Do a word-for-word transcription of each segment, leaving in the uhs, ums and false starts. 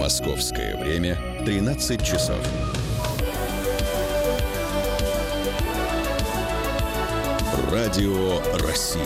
Московское время тринадцать часов. Радио России.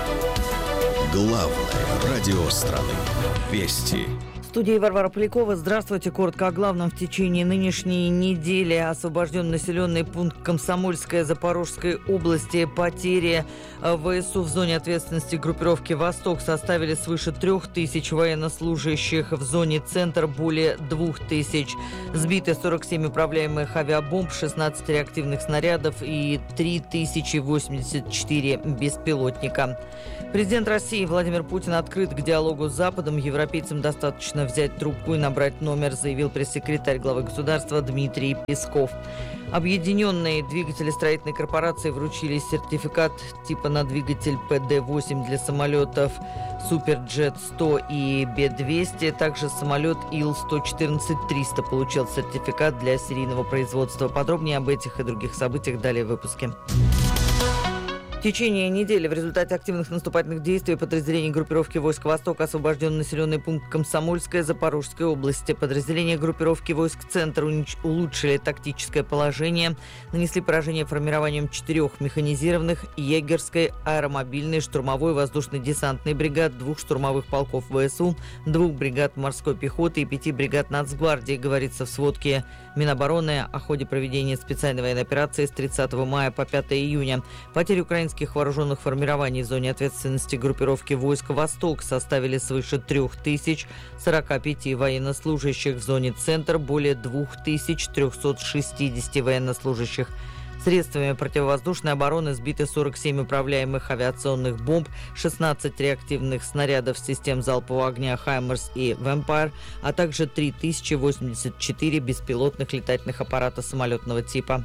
Главное радио страны. Вести. В студии Варвара Полякова. Здравствуйте. Коротко о главном. В течение нынешней недели освобожден населенный пункт Комсомольская Запорожской области. Потери ВСУ в зоне ответственности группировки «Восток» составили свыше трех тысяч военнослужащих. В зоне «Центр» более двух тысяч. Сбиты сорок семь управляемых авиабомб, шестнадцать реактивных снарядов и три тысячи восемьдесят четыре беспилотника. Президент России Владимир Путин открыт к диалогу с Западом. Европейцам достаточно взять трубку и набрать номер, заявил пресс-секретарь главы государства Дмитрий Песков. Объединенные двигатели строительной корпорации вручили сертификат типа на двигатель пэ дэ восемь для самолетов Суперджет сто и бэ двести. Также самолет ил сто четырнадцать триста получил сертификат для серийного производства. Подробнее об этих и других событиях далее в выпуске. В течение недели в результате активных наступательных действий подразделений группировки войск «Восток» освобожден населенный пункт Комсомольская Запорожской области. Подразделения группировки войск «Центр» улучшили тактическое положение, нанесли поражение формированием четырех механизированных, егерской, аэромобильной, штурмовой, воздушно-десантной бригад, двух штурмовых полков ВСУ, двух бригад морской пехоты и пяти бригад Нацгвардии, говорится в сводке Минобороны о ходе проведения специальной военной операции с тридцатого мая по пятое июня. Потери украинских вооруженных формирований в зоне ответственности группировки войск «Восток» составили свыше трех тысяч сорока пяти военнослужащих. В зоне «Центр» более двух тысяч трехсот шестидесяти военнослужащих. Средствами противовоздушной обороны сбиты сорок семь управляемых авиационных бомб, шестнадцать реактивных снарядов систем залпового огня «Хаймерс» и «Вэмпайр», а также три тысячи восемьдесят четыре беспилотных летательных аппарата самолетного типа.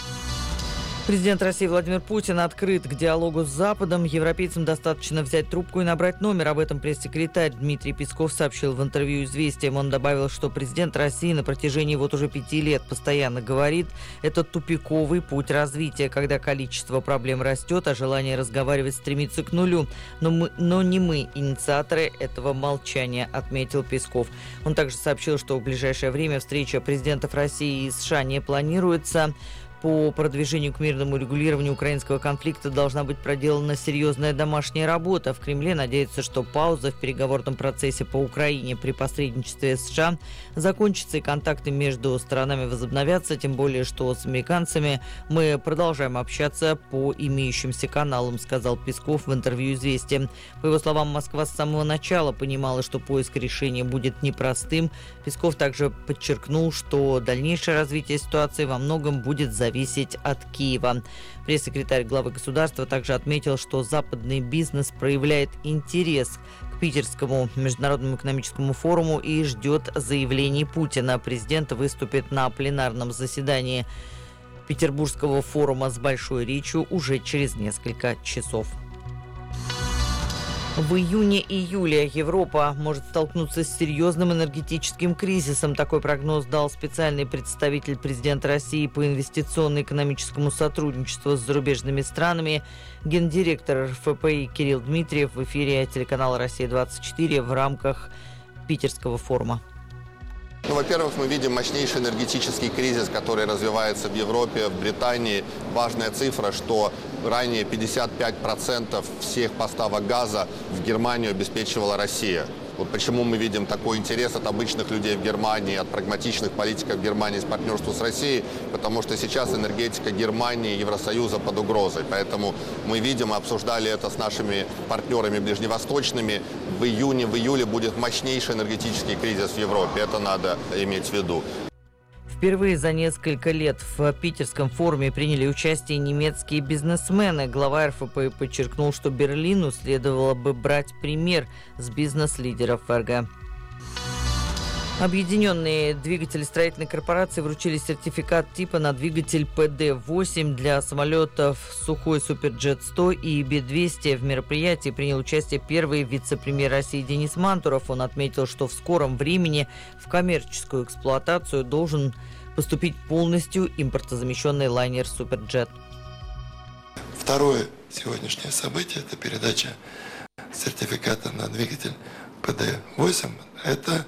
Президент России Владимир Путин открыт к диалогу с Западом. Европейцам достаточно взять трубку и набрать номер. Об этом пресс-секретарь Дмитрий Песков сообщил в интервью «Известиям». Он добавил, что президент России на протяжении вот уже пяти лет постоянно говорит, это тупиковый путь развития, когда количество проблем растет, а желание разговаривать стремится к нулю. Но, мы, но не мы инициаторы этого молчания, отметил Песков. Он также сообщил, что в ближайшее время встреча президентов России и США не планируется. По продвижению к мирному регулированию украинского конфликта должна быть проделана серьезная домашняя работа. В Кремле надеются, что пауза в переговорном процессе по Украине при посредничестве США закончится и контакты между сторонами возобновятся, тем более, что с американцами мы продолжаем общаться по имеющимся каналам, сказал Песков в интервью «Известиям». По его словам, Москва с самого начала понимала, что поиск решения будет непростым. Песков также подчеркнул, что дальнейшее развитие ситуации во многом будет зависеть зависеть от Киева. Пресс-секретарь главы государства также отметил, что западный бизнес проявляет интерес к Питерскому международному экономическому форуму и ждет заявлений Путина. Президент выступит на пленарном заседании Петербургского форума с большой речью уже через несколько часов. В июне-июле Европа может столкнуться с серьезным энергетическим кризисом. Такой прогноз дал специальный представитель президента России по инвестиционно-экономическому сотрудничеству с зарубежными странами, гендиректор эр эф пэ и Кирилл Дмитриев в эфире телеканала «Россия двадцать четыре» в рамках Питерского форума. Ну, во-первых, мы видим мощнейший энергетический кризис, который развивается в Европе, в Британии. Важная цифра, что ранее пятьдесят пять процентов всех поставок газа в Германию обеспечивала Россия. Вот почему мы видим такой интерес от обычных людей в Германии, от прагматичных политиков Германии с партнерством с Россией, потому что сейчас энергетика Германии и Евросоюза под угрозой. Поэтому мы видим, обсуждали это с нашими партнерами ближневосточными. В июне, в июле будет мощнейший энергетический кризис в Европе. Это надо иметь в виду. Впервые за несколько лет в Питерском форуме приняли участие немецкие бизнесмены. Глава эр эф пэ подчеркнул, что Берлину следовало бы брать пример с бизнес-лидеров эр гэ. Объединенные двигатели строительной корпорации вручили сертификат типа на двигатель пэ дэ восемь для самолетов Сухой Суперджет сто и бэ двести. В мероприятии принял участие первый вице-премьер России Денис Мантуров. Он отметил, что в скором времени в коммерческую эксплуатацию должен поступить полностью импортозамещенный лайнер Суперджет. Второе сегодняшнее событие – это передача сертификата на двигатель пэ дэ восемь. Это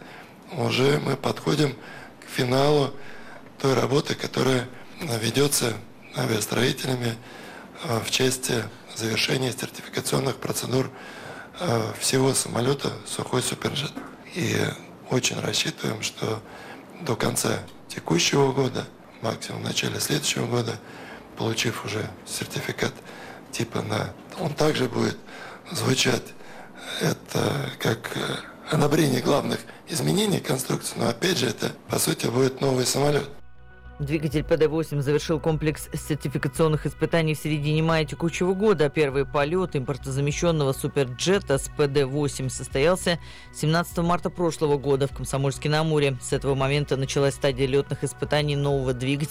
уже мы подходим к финалу той работы, которая ведется авиастроителями в части завершения сертификационных процедур всего самолета «Сухой Суперджет». И очень рассчитываем, что до конца текущего года, максимум в начале следующего года, получив уже сертификат типа на... Он также будет звучать, это как одобрение главных изменений конструкции, но опять же это, по сути, будет новый самолет. Двигатель Пэ Дэ восемь завершил комплекс сертификационных испытаний в середине мая текущего года. Первый полет импортозамещенного суперджета с Пэ Дэ восемь состоялся семнадцатого марта прошлого года в Комсомольске-на-Амуре. С этого момента началась стадия летных испытаний нового двигателя